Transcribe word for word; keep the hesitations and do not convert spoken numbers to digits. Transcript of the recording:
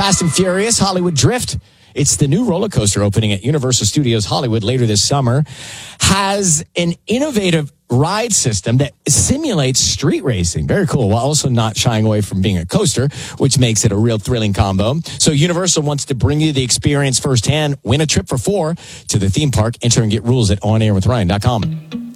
Fast and Furious Hollywood Drift. It's the new roller coaster opening at Universal Studios Hollywood later this summer. Has an innovative ride system that simulates street racing. Very cool, while also not shying away from being a coaster, which makes it a real thrilling combo. So Universal wants to bring you the experience firsthand. Win a trip for four to the theme park. Enter and get rules at on air with ryan dot com.